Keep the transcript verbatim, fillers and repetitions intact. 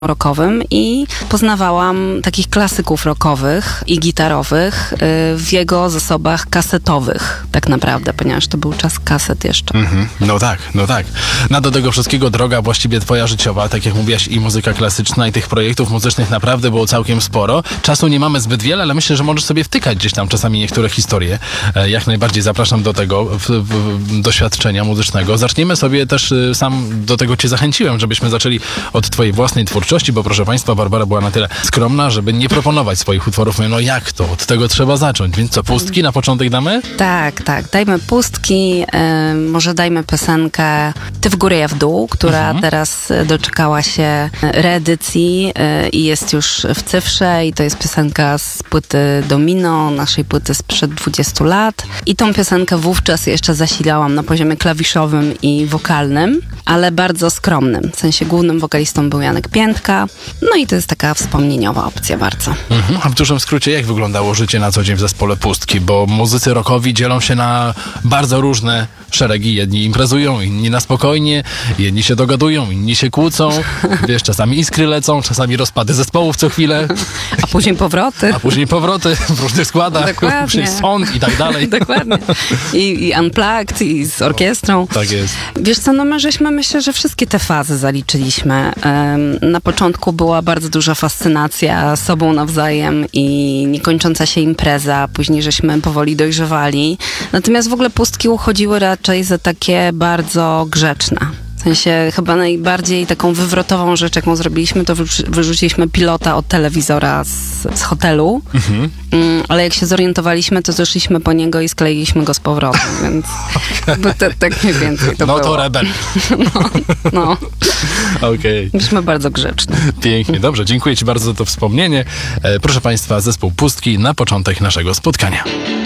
rockowym i poznawałam takich klasyków rockowych i gitarowych w jego zasobach kasetowych, tak naprawdę, ponieważ to był czas kaset jeszcze. Mm-hmm. No tak, no tak. No do tego wszystkiego droga właściwie twoja życiowa, tak jak mówiłaś, i muzyka klasyczna, i tych projektów muzycznych naprawdę było całkiem sporo. Czasu nie mamy zbyt wiele, ale myślę, że możesz sobie wtykać gdzieś tam czasami niektóre historie. Jak najbardziej zapraszam do tego w, w, doświadczenia muzycznego. Zaczniemy sobie też, sam do tego cię zachęciłem, żebyśmy zaczęli od twojej własnej twórczości, bo proszę państwa, Barbara była na tyle skromna, żeby nie proponować swoich utworów. Mówię, no jak to? Od tego trzeba zacząć. Więc co, pustki na początek damy? Tak, tak. Dajmy pustki, yy, może dajmy piosenkę Ty w górę, ja w dół, która mhm. teraz doczekała się reedycji yy, i jest już w cyfrze i to jest piosenka z płyty Domino, naszej płyty sprzed dwudziestu lat. I tą piosenkę wówczas jeszcze zasilałam na poziomie klawiszowym i wokalnym, ale bardzo skromnym. W sensie głównym wokalistą był Janek Piętka. No i to jest taka wspomnieniowa opcja bardzo. Mhm. A w dużym skrócie, jak wyglądało życie na co dzień w zespole Pustki? Bo muzycy rockowi dzielą się na bardzo różne szeregi. Jedni imprezują, inni na spokojnie, jedni się dogadują, inni się kłócą. Wiesz, czasami iskry lecą, czasami rozpady zespołów co chwilę. A później powroty. A później powroty w różnych składach. Dokładnie. Później sąd i tak dalej. Dokładnie. I, I unplugged, i z orkiestrą. Tak jest. Wiesz co, no my żeśmy, myślę, że wszystkie te fazy zaliczyliśmy. Um, na początku była bardzo duża fascynacja sobą nawzajem i niekończąca się impreza. Później żeśmy powoli dojrzewali. Natomiast w ogóle Pustki uchodziły raczej za takie bardzo grzeczne. W sensie chyba najbardziej taką wywrotową rzecz, jaką zrobiliśmy, to wyrzuciliśmy pilota od telewizora z, z hotelu, mhm. um, ale jak się zorientowaliśmy, to zeszliśmy po niego i skleiliśmy go z powrotem, więc okay. to, tak mniej więcej to no było. To rebel. no, no. Okej. Okay. Byliśmy bardzo grzeczni. Pięknie, dobrze, dziękuję ci bardzo za to wspomnienie. E, proszę państwa, zespół Pustki na początek naszego spotkania.